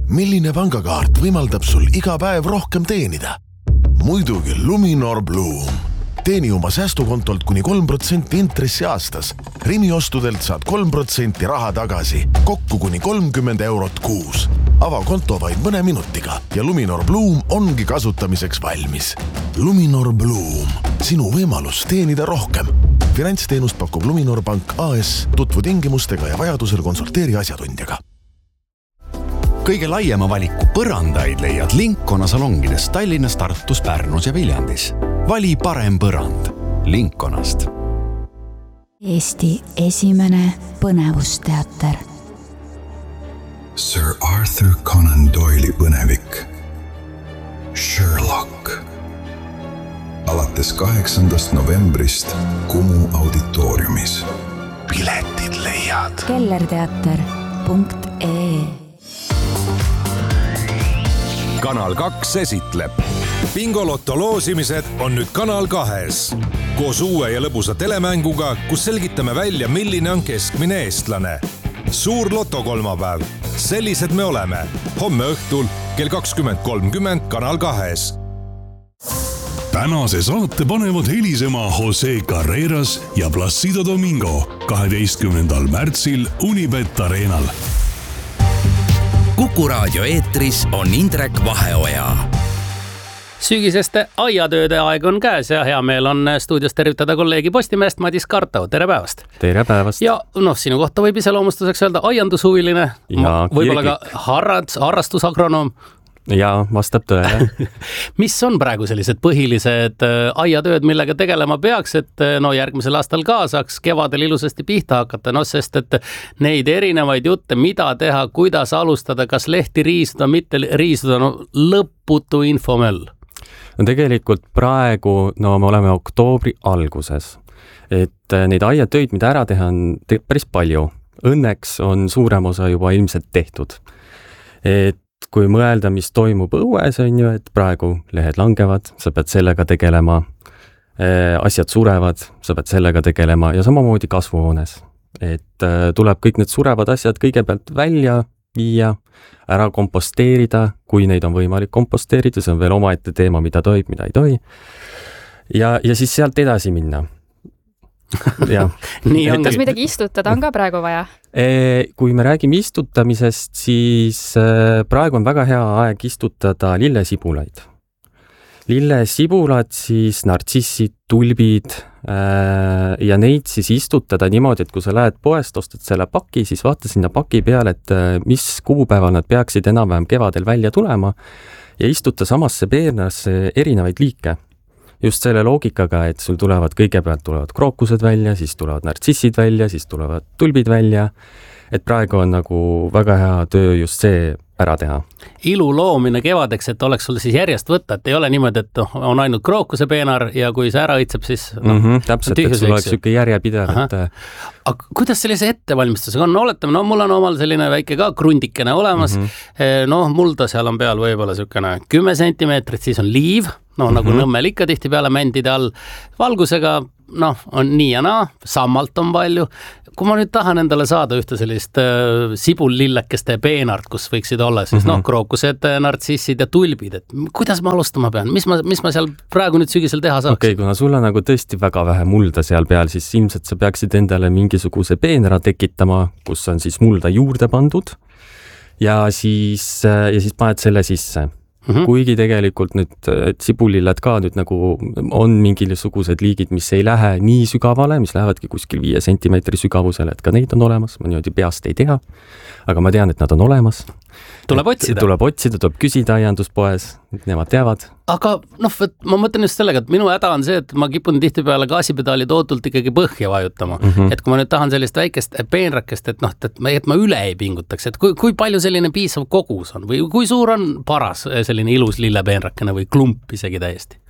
Milline pangakaart võimaldab sul iga päev rohkem teenida? Muidugi Luminor Bloom. Teeni oma säästukontolt kuni 3% intressi aastas. Rimi ostudelt saad 3% raha tagasi, kokku kuni 30 eurot kuus. Ava konto vaid mõne minutiga ja Luminor Bloom ongi kasutamiseks valmis. Luminor Bloom. Sinu võimalus teenida rohkem. Finantsteenust pakub Luminor Pank AS. Tutvu tingimustega ja vajadusel konsulteeri asjatundjaga. Kõige laiema valiku põrandaid leiad Linkona salongides Tallinnas, Tartus, Pärnus ja Viljandis. Vali parem põrand Linkonast. Eesti esimene põnevusteater. Sir Arthur Conan Doyle'i põnevik Sherlock. Alates 8. novembrist Kumu auditooriumis. Piletid leiad kellerteater.ee. Kanal 2 esitleb. Bingolotto loosimised on nüüd Kanal 2-s. Koos uue ja lõbusa telemänguga, kus selgitame välja, milline on keskmine eestlane. Suur lotokolmapäev. Sellised me oleme. Homme õhtul kell 20.30 Kanal 2-s. Tänase saate panevad helisema Jose Carreras ja Placido Domingo 12. märtsil Unibet Arenal. Kuku raadio eetris on Indrek Vaheoja. Sügiseste aiatööde aeg on käes ja hea meel on stuudios tervitada kolleegi Postimeest Madis Kartau. Tere päevast! Tere päevast! Ja sinu kohta võib iseloomustuseks öelda aiandushuviline, võib-olla ka harrastusagronoom. Ja vastab tõele. Mis on praegu sellised põhilised aiatööd, millega tegelema peaks, et järgmisel aastal ka saaks kevadel ilusasti pihta hakata, sest et neid erinevaid jutte, mida teha, kuidas alustada, kas lehti riisuda, mitte riisuda, lõputu infomöll. Tegelikult praegu, me oleme oktoobri alguses, et neid aiatöid, mida ära teha, on päris palju. Õnneks on suurem osa juba ilmselt tehtud. Et kui mõelda, mis toimub õues, on ju, et praegu lehed langevad, sa pead sellega tegelema, asjad surevad, sa pead sellega tegelema ja samamoodi kasvuhoones. Et tuleb kõik need surevad asjad kõigepealt välja viia, ära komposteerida, kui neid on võimalik komposteerida, see on veel omaette teema, mida tohib, mida ei tohi. Ja siis sealt edasi minna. Kas midagi istutada on ka praegu vaja? Kui me räägime istutamisest, siis praegu on väga hea aeg istutada lillesibulaid. Lillesibulad, siis nartsissid, tulbid ja neid siis istutada niimoodi, et kui sa lähed poest, ostad selle paki, siis vaata sinna paki peale, et mis kuupäeval nad peaksid enam-vähem kevadel välja tulema ja istuta samasse peenrasse erinevaid liike. Just selle loogikaga, et sul kõigepealt tulevad krookused välja, siis tulevad nartsissid välja, siis tulevad tulbid välja. Et praegu on nagu väga hea töö just see ära teha. Ilu loomine kevadeks, et oleks sul siis järjest võtta, et ei ole niimoodi, et on ainult krookuse peenar ja kui see ära õitseb, siis täpselt, et sul oleks siuke järjepidev. Aga kuidas sellise ettevalmistusega on? Oletame, mul on omal selline väike ka krundikene olemas. Mulda seal on peal võib-olla siukene 10 sentimeetrit, siis on liiv, nagu Nõmmel ikka tihti peale mändide all. Valgusega, on nii ja naa, sammalt on palju. Kui ma nüüd tahan endale saada ühte sellist sibullillekeste peenart, kus võiksid olla, siis krookused, nartsissid ja tulbid, et kuidas ma alustama pean? Mis ma seal praegu nüüd sügisel teha saaks? Okei, kuna sul on nagu tõesti väga vähe mulda seal peal, siis ilmselt sa peaksid endale mingisuguse peenra tekitama, kus on siis mulda juurde pandud ja siis paned selle sisse. Kuigi tegelikult nüüd sibulilled ka nüüd nagu on mingisugused liigid, mis ei lähe nii sügavale, mis lähevadki kuskil 5 sentimeetri sügavusele, et ka neid on olemas, ma niimoodi peast ei tea, aga ma tean, et nad on olemas. Tuleb otsida, tuleb küsida aianduspoes, nemad teavad. Aga ma mõtlen just sellega, et minu häda on see, et ma kipun tihtipeale gaasipedaali tootult ikkagi põhja vajutama. Et kui ma nüüd tahan sellist väikest peenrakest, et ma üle ei pingutaks, et kui palju selline piisav kogus on või kui suur on paras selline ilus lillepeenrakene või klump isegi täiesti?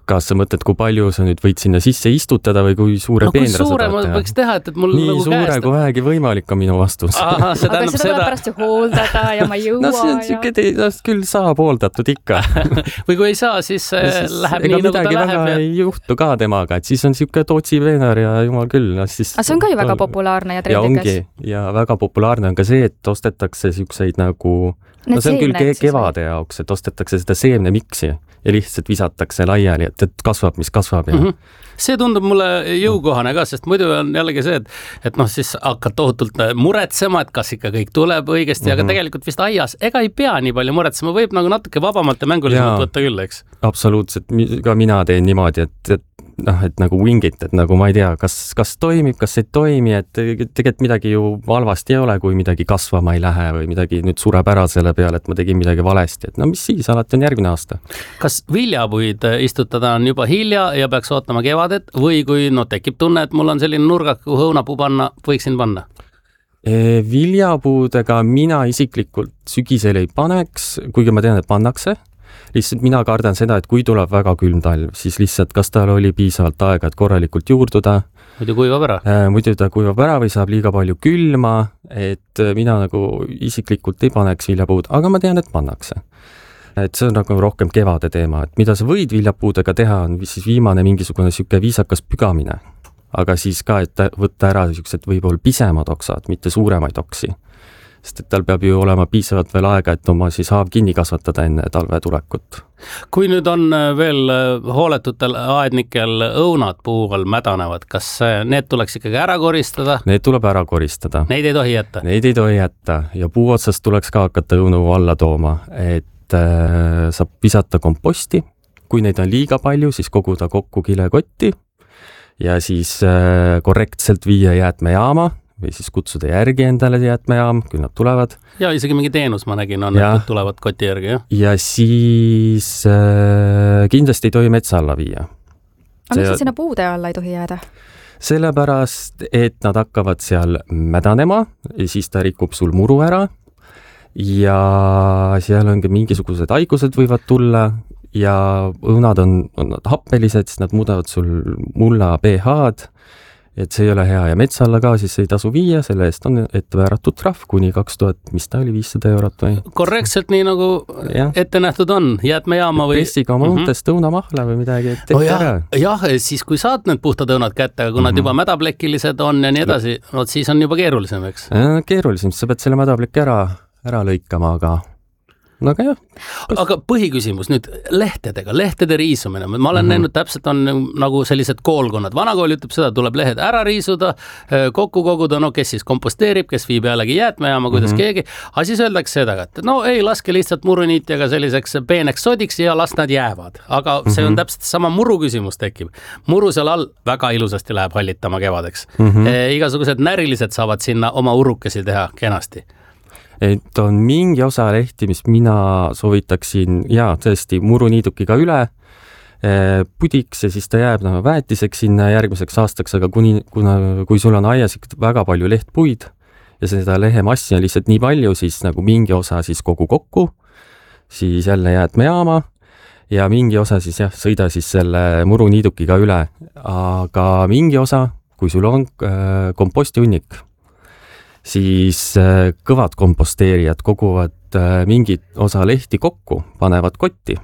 kas sa mõtled, kui palju sa nüüd võid sinna sisse istutada või kui suure peenra sa tahad teha? Võiks teha, et mul nii nagu suure kui vähegi võimalik on minu vastus. Aga seda tuleb pärast ju hooldada ja ma ei jõua. Küll saab hooldatud ikka. Või kui ei saa, siis läheb nii, nagu ta läheb. Väga ei juhtu ka temaga, et siis on siuke Tootsi peenar ja jumal küll. Aga see on ka ju väga populaarne ja trendikas. Ja väga populaarne on ka see, et ostetakse siukseid nagu, see on küll kevade jaoks, et ostetakse seda seemnemiksi ja lihtsalt visatakse laiali, et kasvab, mis kasvab. Ja. See tundub mulle jõukohane ka, sest muidu on jällegi see, et siis hakkad tohutult muretsema, et kas ikka kõik tuleb õigesti, aga tegelikult vist aias ega ei pea nii palju muretsema, võib nagu natuke vabamalt ja mängulisemalt võtta küll, eks? Absoluutselt, ka mina teen niimoodi, et nagu wingit, et nagu ma ei tea, kas toimib, kas ei toimi, et tegelikult midagi ju valvasti ei ole, kui midagi kasvama ei lähe või midagi nüüd sureb ära selle peale, et ma tegin midagi valesti, et no mis siis, alati on järgmine aasta. Kas viljapuid istutada on juba hilja ja peaks ootama kevadet või kui tekib tunne, et mul on selline nurgak, kuhu õunapuu panna, võiksin panna? Viljapuudega mina isiklikult sügisel ei paneks, kuigi ma tean, et pannakse. Lihtsalt mina kardan seda, et kui tuleb väga külm talv, siis lihtsalt kas tal oli piisavalt aega, et korralikult juurduda. Muidu kuivab ära. Muidu ta kuivab ära või saab liiga palju külma, et mina nagu isiklikult ei paneks viljapuud, aga ma tean, et pannakse. Et see on nagu rohkem kevade teema, et mida sa võid viljapuudega teha, on siis viimane mingisugune siuke viisakas pügamine. Aga siis ka, et võtta ära siuksed võib-olla pisemad oksad, mitte suuremaid oksi. Sest et tal peab ju olema piisavalt veel aega, et oma siis haav kinni kasvatada enne talve tulekut. Kui nüüd on veel hooletutel aednikel õunad puu all mädanevad, kas need tuleks ikkagi ära koristada? Need tuleb ära koristada. Neid ei tohi jätta? Neid ei tohi jätta ja puu otsast tuleks ka hakata õunu alla tooma, et saab visata komposti. Kui neid on liiga palju, siis koguda kokku kilekotti ja siis korrektselt viia jäätmejaama või siis kutsuda järgi endale jäätmejaam, küll nad tulevad. Ja isegi mingi teenus ma nägin on, et tulevad koti järgi, jah? Ja siis kindlasti ei tohi metsa alla viia. Aga miks sinna puude alla ei tohi jääda? Sellepärast, et nad hakkavad seal mädanema ja siis ta rikub sul muru ära ja seal on ka mingisugused haigused võivad tulla ja õunad on happelised, siis nad muudavad sul mulla pH-d, et see ei ole hea ja metsa alla ka siis ei tasu viia, selle eest on ette vääratud trahv kuni 2000, mis ta oli, 500 eurot või? Korrektselt nii nagu ette nähtud on, jäätmejaama või? Pressiga oma õuntest õunamahla või midagi, et tehti ära. Jah, siis kui saad need puhtad õunad kätte, aga kui nad juba mädaplekilised on ja nii edasi, siis on juba keerulisem, eks? Keerulisem, sa pead selle mädapleki ära lõikama, aga jah. Aga põhiküsimus nüüd lehtede riisumine. Ma olen näinud täpselt on nagu sellised koolkonnad. Vanakool ütleb seda, tuleb lehed ära riisuda, kokku koguda, kes siis komposteerib, kes viib jällegi jäätmejaama, kuidas keegi. Aga siis öeldakse seda, et ei laske lihtsalt muruniitjaga selliseks peeneks sodiks ja las nad jäävad. Aga see on täpselt sama muru küsimus tekib. Muru seal all väga ilusasti läheb hallitama kevadeks. Igasugused närilised saavad sinna oma urukesi teha kenasti. Et on mingi osa lehti, mis mina soovitaksin, tõesti muruniidukiga üle pudiks ja siis ta jääb väetiseks sinna järgmiseks aastaks, aga kui sul on aias väga palju lehtpuid ja seda lehemassi on lihtsalt nii palju, siis nagu mingi osa siis kogu kokku, siis jälle jäätmejaama ja mingi osa siis sõida siis selle muruniidukiga üle, aga mingi osa, kui sul on kompostihunnik, siis kõvad komposteerijad koguvad mingit osa lehti kokku, panevad kotti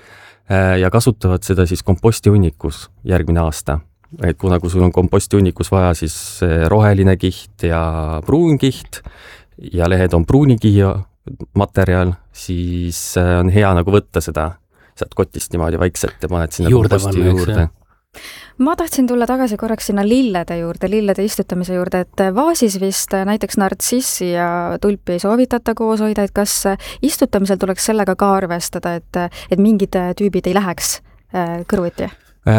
ja kasutavad seda siis kompostihunnikus järgmine aasta. Et kuna kui sul on kompostihunnikus vaja siis roheline kiht ja pruun kiht ja lehed on pruunikihi materjal, siis on hea nagu võtta seda sealt kotist niimoodi vaikselt ja paned sinna komposti juurde. Ma tahtsin tulla tagasi korraks sinna lillede juurde, lillede istutamise juurde, et vaasis vist näiteks nartsissi ja tulpi ei soovitata koos hoida, et kas istutamisel tuleks sellega ka arvestada, et mingid tüübid ei läheks kõrvuti?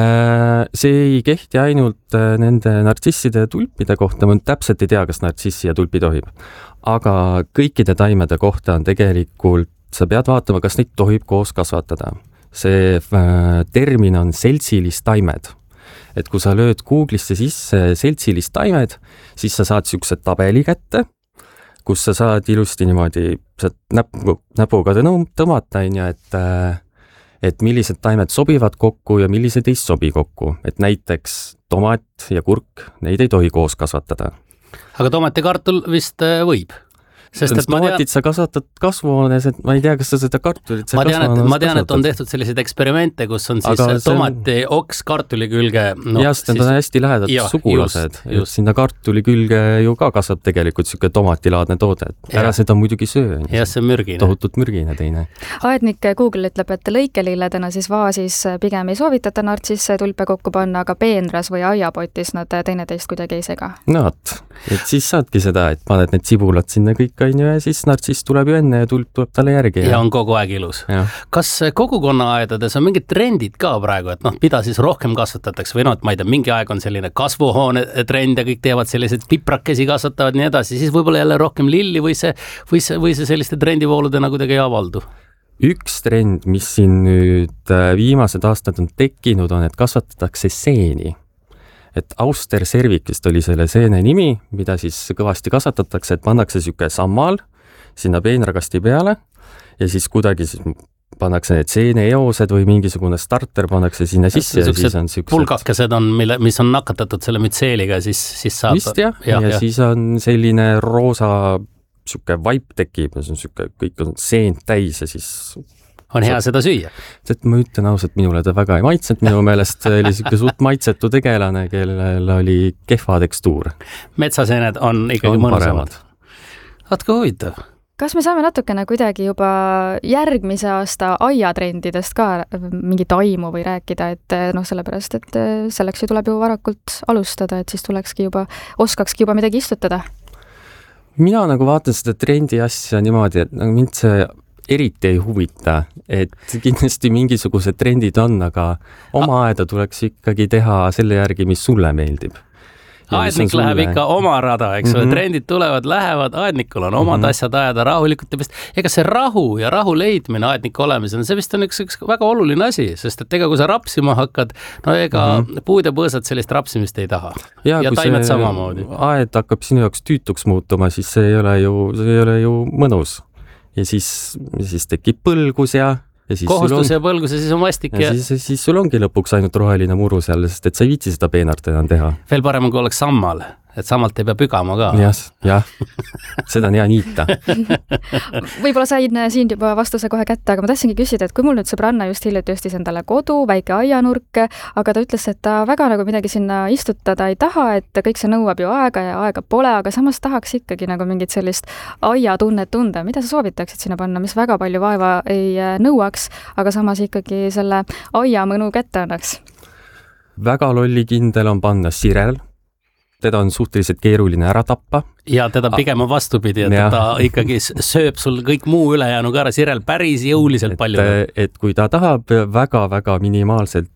See ei kehti ainult nende nartsisside ja tulpide kohta, ma täpselt ei tea, kas nartsissi ja tulpi tohib, aga kõikide taimede kohta on tegelikult, sa pead vaatama, kas neid tohib koos kasvatada. See termin on seltsilistaimed. Et kui sa lööd Google'isse sisse seltsilistaimed, siis sa saad siukse tabeli kätte, kus sa saad ilusti niimoodi näpuga tõmmata, et millised taimed sobivad kokku ja millised ei sobi kokku, et näiteks tomat ja kurk, neid ei tohi koos kasvatada. Aga tomat ja kartul vist võib? Sest et tomatit sa kasvatad kasvuhoones, et ma ei tea, kas sa seda kartulit ma tean, et on tehtud selliseid eksperimente, kus on siis tomati oks kartuli külge. Just, need on hästi lähedad sugulased. Just. Sinna kartuli külge ju ka kasvab tegelikult siuke tomatilaadne toode. Ära seda muidugi söö. Ja see on mürgine. Tohutult mürgine teine. Aednik Google ütleb, et lõikelilledena siis vaasis pigem ei soovitata nartsisse tulpe kokku panna, aga peenras või aiapotis nad teineteist kuidagi ei sega. No, et siis saadki seda, et paned need sibulad sinna kõik ja siis nartsiss tuleb ju enne ja tulp tuleb talle järgi. Ja on kogu aeg ilus. Ja. Kas kogukonnaaedades on mingid trendid ka praegu, et mida siis rohkem kasvatatakse või et ma ei tea, mingi aeg on selline kasvuhoone trend ja kõik teevad sellised piprakesi kasvatavad nii edasi, siis võib-olla jälle rohkem lilli või see selliste trendivooludena kuidagi ei avaldu? Üks trend, mis siin nüüd viimased aastad on tekkinud, on, et kasvatatakse seeni. Et Auster cervicist oli selle seene nimi, mida siis kõvasti kasvatatakse, et pannakse siuke sammal sinna peenrakasti peale ja siis kuidagi siis pannakse need seeneeosed või mingisugune starter pannakse sinna sisse ja siis on siuksed pulgakesed on, mis on nakatatud selle mütseeliga, siis saab vist jah, ja siis on selline roosa siuke vaip tekib, kõik on seent täis ja siis on hea seda süüa. Et ma ütlen ausalt, minule ta väga ei maitsenud, minu meelest oli siuke suht maitsetu tegelane, kellel oli kehva tekstuur. Metsaseened on ikkagi mõnusamad. Vaatke huvitav. Kas me saame natukene kuidagi juba järgmise aasta aiatrendidest ka mingit aimu või rääkida, et sellepärast, et selleks ju tuleb ju varakult alustada, et siis oskakski juba midagi istutada? Mina vaatan seda trendi asja niimoodi, et mind see eriti ei huvita, et kindlasti mingisugused trendid on, aga oma aeda tuleks ikkagi teha selle järgi, mis sulle meeldib. Aednik läheb ikka oma rada, eks ole, trendid tulevad, lähevad, aednikul on omad asjad ajada rahulikult ja ega see rahu ja rahu leidmine aedniku olemisel, see vist on üks väga oluline asi, sest et ega kui sa rapsima hakkad, ega puud ja põõsad sellist rapsimist ei taha. Ja taimed samamoodi. Aed hakkab sinu jaoks tüütuks muutuma, siis see ei ole ju mõnus. Ja siis tekib põlgus ja siis kohustus ja põlgus ja siis on vastik. Ja siis sul ongi lõpuks ainult roheline muru seal, sest et sa ei viitsi seda peenart enam teha. Veel parem, kui oleks sammal, et sammalt ei pea pügama ka. Jah, seda on hea niita. Võib-olla sain siin juba vastuse kohe kätte, aga ma tahtsingi küsida, et kui mul nüüd sõbranna just hiljuti ostis endale kodu, väike aianurk, aga ta ütles, et ta väga midagi sinna istutada ei taha, et kõik see nõuab ju aega ja aega pole, aga samas tahaks ikkagi mingit sellist aiatunnet tunda. Mida sa soovitaksid sinna panna, mis väga palju vaeva ei nõuaks, aga samas ikkagi selle aiamõnu kätte annaks? Väga lollikindel on panna sirel. Teda on suhteliselt keeruline ära tappa. Ja teda pigem on vastupidi, et ta ikkagi sööb sul kõik muu ülejäänu ka ära, sirel päris jõuliselt palju. Et kui ta tahab väga-väga minimaalselt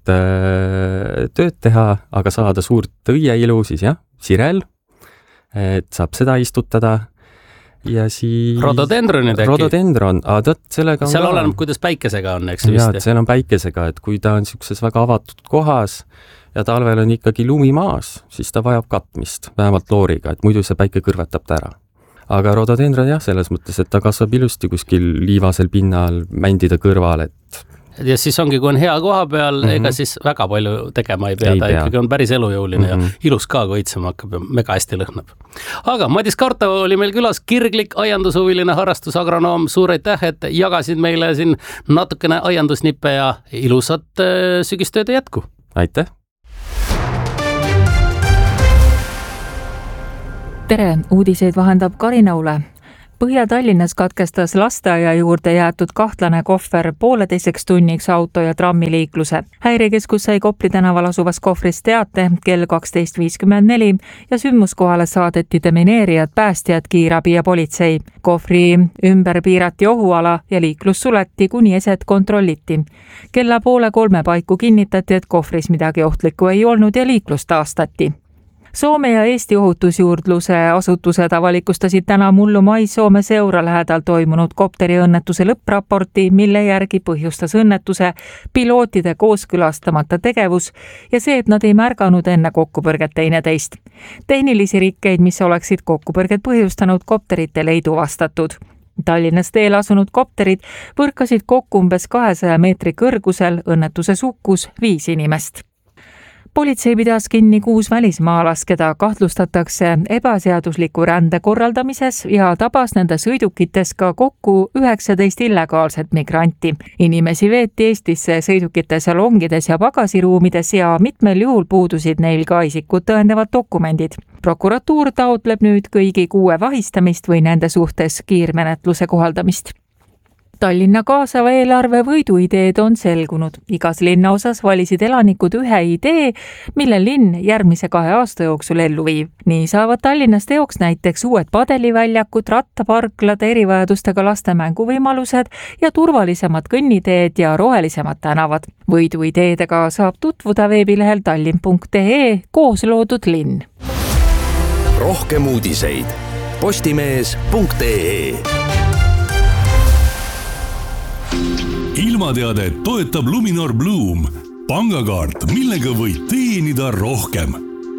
tööd teha, aga saada suurt õieilu, siis sirel, et saab seda istutada. Ja siis Rhododendronid äkki? Rhododendron, sellega on seal oleneb, kuidas päikesega on, eks vist? Seal on päikesega, et kui ta on siukses väga avatud kohas ja talvel on ikkagi lumi maas, siis ta vajab katmist, vähemalt looriga, et muidu see päike kõrvetab ta ära. Aga rhododendron selles mõttes, et ta kasvab ilusti kuskil liivasel pinnal, mändide kõrval, et ja siis ongi, kui on hea koha peal, ega siis väga palju tegema ei pea, ta ikkagi on päris elujõuline ja ilus ka, kui õitsema hakkab ja mega hästi lõhnab. Aga Madis Kartov oli meil külas, kirglik aiandushuviline harrastusagronoom, suur aitäh, et jagasid meile siin natukene aiandusnippe ja ilusat sügistööde jätku. Aitäh! Tere, uudiseid vahendab Karina Ule. Põhja-Tallinnas katkestas lasteaia juurde jäetud kahtlane kohver 1,5 tunniks auto- ja trammiliikluse. Häirekeskus sai Kopli tänaval asuvas kohvris teate kell 12.54 ja sündmuskohale saadeti demineerijad, päästjad, kiirabi ja politsei. Kohvri ümber piirati ohuala ja liiklus suleti, kuni eset kontrolliti. Kella 2:30 paiku kinnitati, et kohvris midagi ohtlikku ei olnud ja liiklus taastati. Soome ja Eesti ohutusjuurdluse asutused avalikustasid täna mullu mais Soome Seura lähedal toimunud kopteriõnnetuse lõppraporti, mille järgi põhjustas õnnetuse pilootide kooskõlastamata tegevus ja see, et nad ei märganud enne kokkupõrget teineteist. Tehnilisi rikkeid, mis oleksid kokkupõrget põhjustanud, kopteritel ei tuvastatud. Tallinnas teel asunud kopterid põrkasid kokku umbes 200 meetri kõrgusel, õnnetuses hukkus 5 inimest. Politsei pidas kinni 6 välismaalast, keda kahtlustatakse ebaseadusliku rände korraldamises ja tabas nende sõidukites ka kokku 19 illegaalset migranti. Inimesi veeti Eestisse sõidukite salongides ja pagasiruumides ja mitmel juhul puudusid neil ka isikut tõendavad dokumendid. Prokuratuur taotleb nüüd kõigi 6 vahistamist või nende suhtes kiirmenetluse kohaldamist. Tallinna kaasava eelarve võiduideed on selgunud. Igas linnaosas valisid elanikud ühe idee, mille linn järgmise 2 aasta jooksul ellu viib. Nii saavad Tallinnas teoks näiteks uued padeliväljakud, rattaparklad, erivajadustega laste mänguvõimalused ja turvalisemad kõnniteed ja rohelisemad tänavad. Võiduideedega saab tutvuda veebilehel tallinn.ee koos loodud linn. Rohkem uudiseid postimees.ee. Ilmateadet toetab Luminor Bloom, pangakaart, millega võid teenida rohkem.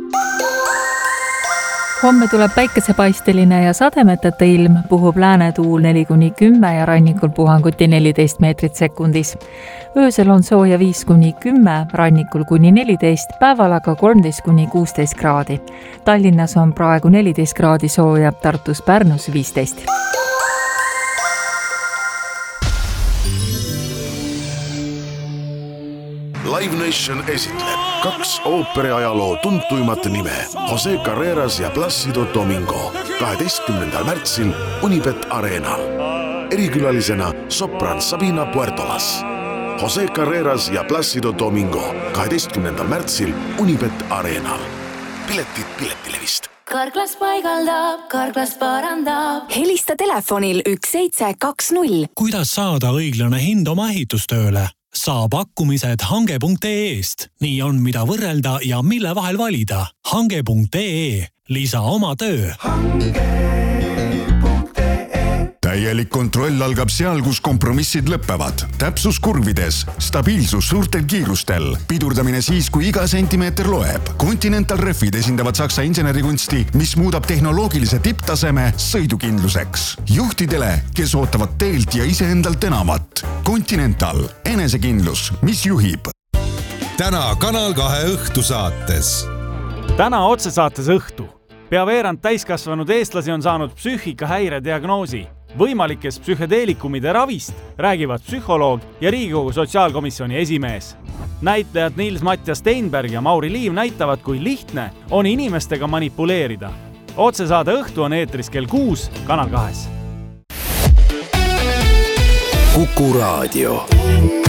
Homme tuleb päikesepaisteline ja sademeteta ilm, puhub läänetuul 4-10 ja rannikul puhanguti 14 meetrit sekundis. Öösel on sooja 5-10, rannikul kuni 14, päeval aga 13-16 kraadi. Tallinnas on praegu 14 kraadi sooja, Tartus, Pärnus 15. Live Nation esitleb 2 ooperiajaloo tuntuimat nime Jose Carreras ja Plácido Domingo 12. märtsil Unibet Arenal. Erikülalisena sopran Sabina Puertolas. Jose Carreras ja Plácido Domingo 12. märtsil Unibet Arenal. Piletid Piletilevist. Karklas paigaldab, Karklas parandab. Helista telefonil 1720. Kuidas saada õiglane hind oma ehitustööle? Saa pakkumised hange.ee-st. Nii on mida võrrelda ja mille vahel valida. Hange.ee. Lisa oma töö. Täielik kontroll algab seal, kus kompromissid lõppevad. Täpsus kurvides, stabiilsus suurtel kiirustel, pidurdamine siis, kui iga sentimeeter loeb. Continental Refid esindavad Saksa insenerikunsti, mis muudab tehnoloogilise tipptaseme sõidukindluseks. Juhtidele, kes ootavad teelt ja iseendalt enamat. Continental, enesekindlus, mis juhib. Täna Kanal 2 õhtusaates. Täna otsesaates õhtu. Pea veerand täiskasvanud eestlasi on saanud psüühikahäire diagnoosi. Võimalikest psühhedeelikumide ravist räägivad psühholoog ja Riigikogu sotsiaalkomisjoni esimees. Näitlejad Niels-Mattias Steinberg ja Mauri Liiv näitavad, kui lihtne on inimestega manipuleerida. Otsesaade õhtu on eetris kell 6 Kanal 2. Kuku Raadio.